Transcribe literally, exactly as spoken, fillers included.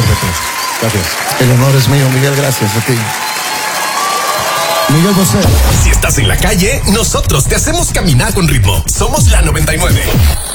Beto. Gracias. El honor es mío, Miguel, gracias a ti. Miguel Bosé. Si estás en la calle, nosotros te hacemos caminar con ritmo. Somos la noventa y nueve.